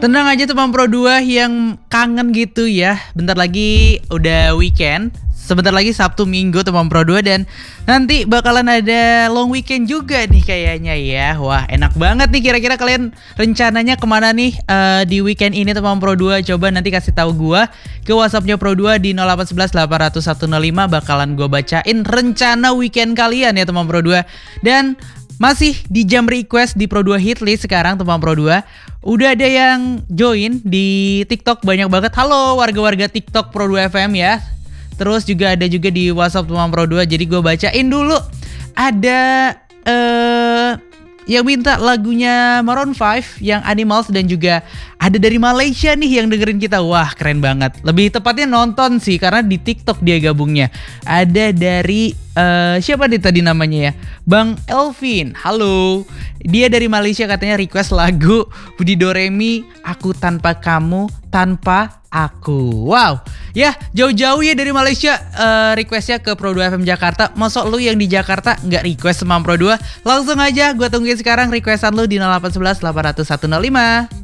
Tenang aja teman Pro 2 yang kangen gitu ya. Bentar lagi udah weekend. Sebentar lagi Sabtu Minggu teman Pro 2 dan nanti bakalan ada long weekend juga nih kayaknya ya. Wah, enak banget nih, kira-kira kalian rencananya kemana nih di weekend ini teman Pro 2? Coba nanti kasih tahu gua ke WhatsAppnya Pro 2 di 0811 800 105, bakalan gua bacain rencana weekend kalian ya teman Pro 2. Dan masih di jam request di Pro 2 Hitlist sekarang teman Pro 2. Udah ada yang join di TikTok banyak banget. Halo warga-warga TikTok Pro 2 FM ya. Terus juga ada juga di WhatsApp teman Pro 2. Jadi gue bacain dulu. Ada yang minta lagunya Maroon 5 yang Animals, dan juga ada dari Malaysia nih yang dengerin kita. Wah, keren banget. Lebih tepatnya nonton sih karena di TikTok dia gabungnya. Ada dari siapa nih tadi namanya ya? Bang Elvin. Halo. Dia dari Malaysia katanya request lagu Budi Doremi, Aku Tanpa Kamu Tanpa Aku. Wow. Ya, jauh-jauh ya dari Malaysia requestnya ke Pro 2 FM Jakarta. Masuk lu yang di Jakarta nggak request sama Pro 2? Langsung aja gue tungguin sekarang requestan lu di 0811 800 105.